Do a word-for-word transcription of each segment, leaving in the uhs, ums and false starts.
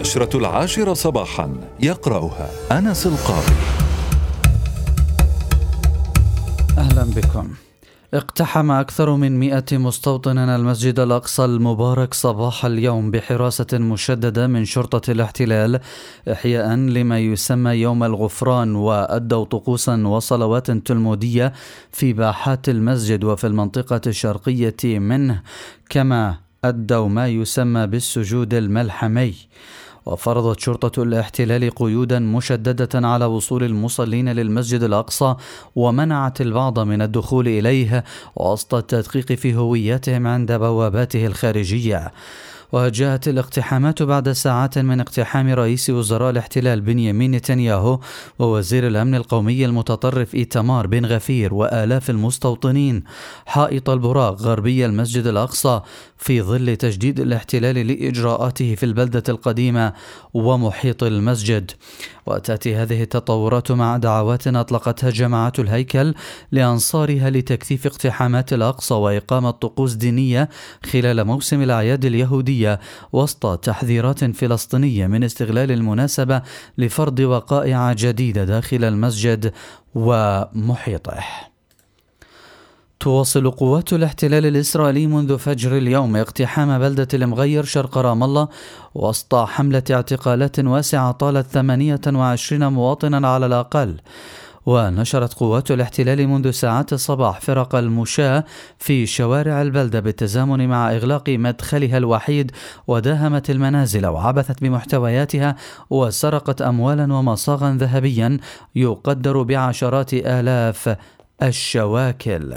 النشرة العاشرة صباحا، يقرأها أنس القاضي. أهلا بكم. اقتحم أكثر من مئة مستوطن المسجد الأقصى المبارك صباح اليوم بحراسة مشددة من شرطة الاحتلال إحياء لما يسمى يوم الغفران، وأدوا طقوسا وصلوات تلمودية في باحات المسجد وفي المنطقة الشرقية منه، كما أدوا ما يسمى بالسجود الملحمي. وفرضت شرطة الاحتلال قيودا مشددة على وصول المصلين للمسجد الأقصى، ومنعت البعض من الدخول إليه وسط التدقيق في هوياتهم عند بواباته الخارجية. وجاءت الاقتحامات بعد ساعات من اقتحام رئيس وزراء الاحتلال بنيامين نتنياهو ووزير الأمن القومي المتطرف إيتمار بن غفير وآلاف المستوطنين حائط البراق غربي المسجد الأقصى، في ظل تجديد الاحتلال لإجراءاته في البلدة القديمة ومحيط المسجد. وتأتي هذه التطورات مع دعوات أطلقتها جماعة الهيكل لأنصارها لتكثيف اقتحامات الأقصى وإقامة طقوس دينية خلال موسم الأعياد اليهودية، وسط تحذيرات فلسطينية من استغلال المناسبة لفرض وقائع جديدة داخل المسجد ومحيطه. تواصل قوات الاحتلال الإسرائيلي منذ فجر اليوم اقتحام بلدة المغير شرق رام الله وسط حملة اعتقالات واسعة طالت ثمانية وعشرين مواطنا على الأقل. ونشرت قوات الاحتلال منذ ساعات الصباح فرق المشاة في شوارع البلدة بالتزامن مع إغلاق مدخلها الوحيد، وداهمت المنازل وعبثت بمحتوياتها وسرقت أموالا ومصاغا ذهبيا يقدر بعشرات آلاف الشواكل.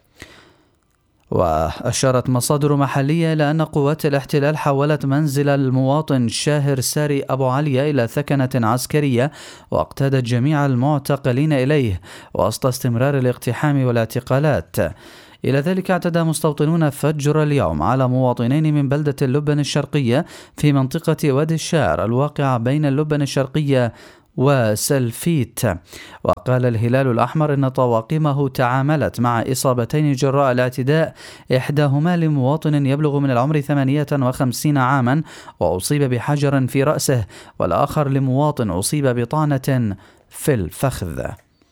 وأشارت مصادر محلية إلى أن قوات الاحتلال حولت منزل المواطن شاهر ساري أبو عليا إلى ثكنة عسكرية، واقتادت جميع المعتقلين إليه وسط استمرار الاقتحام والاعتقالات. إلى ذلك اعتدى مستوطنون فجر اليوم على مواطنين من بلدة اللبن الشرقية في منطقة وادي الشعر الواقعة بين اللبن الشرقية وسلفيت. وقال الهلال الأحمر إن طواقمه تعاملت مع إصابتين جراء الاعتداء، إحداهما لمواطن يبلغ من العمر ثمانية وخمسين عاما وأصيب بحجر في رأسه، والآخر لمواطن أصيب بطعنة في الفخذ.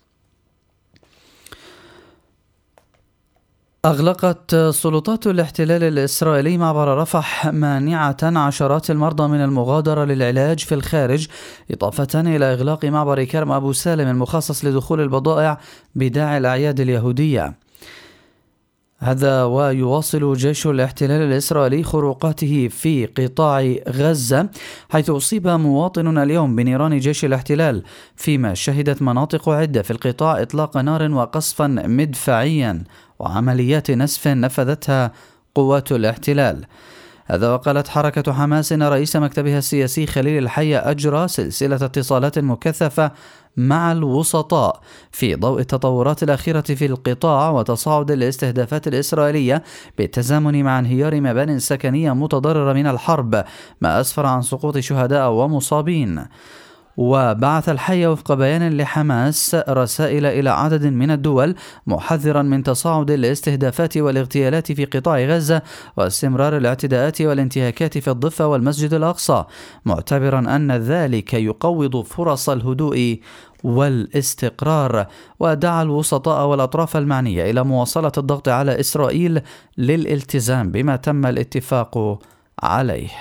أغلقت سلطات الاحتلال الإسرائيلي معبر رفح، مانعة عشرات المرضى من المغادرة للعلاج في الخارج، إضافة إلى إغلاق معبر كرم أبو سالم المخصص لدخول البضائع بداعي الأعياد اليهودية. هذا ويواصل جيش الاحتلال الإسرائيلي خروقاته في قطاع غزة، حيث أصيب مواطن اليوم بنيران جيش الاحتلال، فيما شهدت مناطق عدة في القطاع إطلاق نار وقصفا مدفعيا وعمليات نسف نفذتها قوات الاحتلال. هذا وقالت حركة حماس إن رئيس مكتبها السياسي خليل الحية أجرى سلسلة اتصالات مكثفة مع الوسطاء في ضوء التطورات الأخيرة في القطاع وتصاعد الاستهدافات الإسرائيلية بالتزامن مع انهيار مبان سكنية متضررة من الحرب، ما أسفر عن سقوط شهداء ومصابين. وبعث الحي وفق بيان لحماس رسائل إلى عدد من الدول محذرا من تصاعد الاستهدافات والاغتيالات في قطاع غزة واستمرار الاعتداءات والانتهاكات في الضفة والمسجد الأقصى، معتبرا أن ذلك يقوض فرص الهدوء والاستقرار. ودعا الوسطاء والأطراف المعنية إلى مواصلة الضغط على إسرائيل للالتزام بما تم الاتفاق عليه.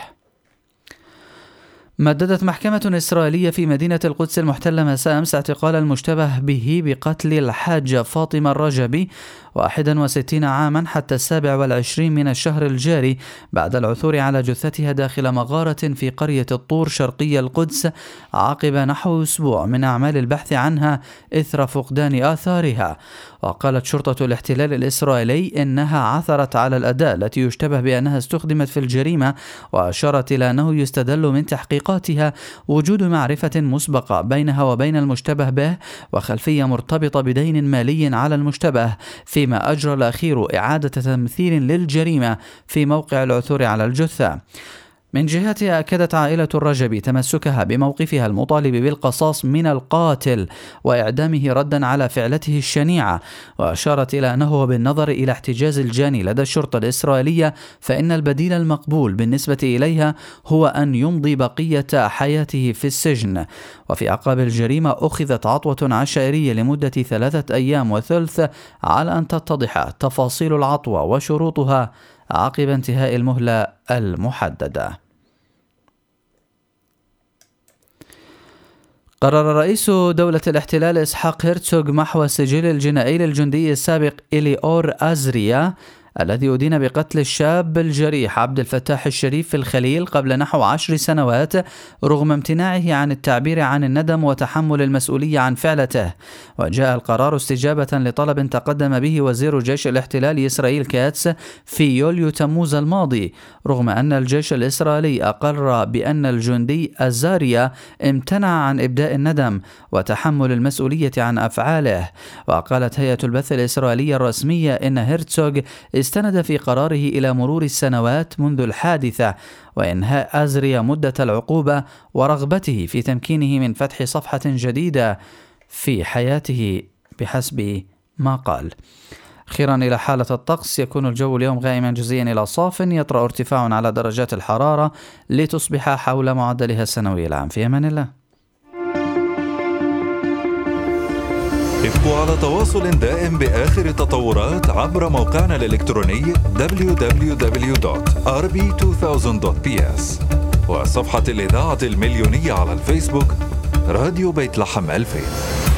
مددت محكمة إسرائيلية في مدينة القدس المحتلة مساء أمس اعتقال المشتبه به بقتل الحاجة فاطمة الرجبي واحد وستين عاما حتى السابع والعشرين من الشهر الجاري، بعد العثور على جثتها داخل مغارة في قرية الطور شرقي القدس عقب نحو أسبوع من أعمال البحث عنها إثر فقدان آثارها. وقالت شرطة الاحتلال الإسرائيلي إنها عثرت على الأداة التي يشتبه بأنها استخدمت في الجريمة، وأشارت إلى أنه يستدل من تحقيقاتها وجود معرفة مسبقة بينها وبين المشتبه به وخلفية مرتبطة بدين مالي على المشتبه، فيما أجرى الأخير إعادة تمثيل للجريمة في موقع العثور على الجثة. من جهتها أكدت عائلة الرجبي تمسكها بموقفها المطالب بالقصاص من القاتل وإعدامه ردا على فعلته الشنيعة، وأشارت إلى أنه بالنظر إلى احتجاز الجاني لدى الشرطة الإسرائيلية فإن البديل المقبول بالنسبة إليها هو أن يمضي بقية حياته في السجن. وفي أعقاب الجريمة أخذت عطوة عشائرية لمدة ثلاثة أيام وثلث على أن تتضح تفاصيل العطوة وشروطها عقب انتهاء المهلة المحددة. قرر رئيس دولة الاحتلال إسحاق هرتسوغ محو السجل الجنائي للجندي السابق إليور أزريا الذي أدين بقتل الشاب الجريح عبد الفتاح الشريف في الخليل قبل نحو عشر سنوات رغم امتناعه عن التعبير عن الندم وتحمل المسؤولية عن فعلته. وجاء القرار استجابة لطلب تقدم به وزير جيش الاحتلال إسرائيل كاتس في يوليو تموز الماضي، رغم أن الجيش الإسرائيلي أقر بأن الجندي أزاريا امتنع عن إبداء الندم وتحمل المسؤولية عن أفعاله. وقالت هيئة البث الإسرائيلية الرسمية إن هرتسوغ استند في قراره إلى مرور السنوات منذ الحادثة وإنهاء أزريا مدة العقوبة ورغبته في تمكينه من فتح صفحة جديدة في حياته بحسب ما قال. أخيرا إلى حالة الطقس، يكون الجو اليوم غائما جزئيا إلى صاف، يطرأ ارتفاع على درجات الحرارة لتصبح حول معدلها السنوي العام. في أمان الله. ابقوا على تواصل دائم بآخر التطورات عبر موقعنا الإلكتروني دبليو دبليو دبليو دوت آر بي ألفين دوت بي إس وصفحة الإذاعة المليونية على الفيسبوك راديو بيت لحم ألفين.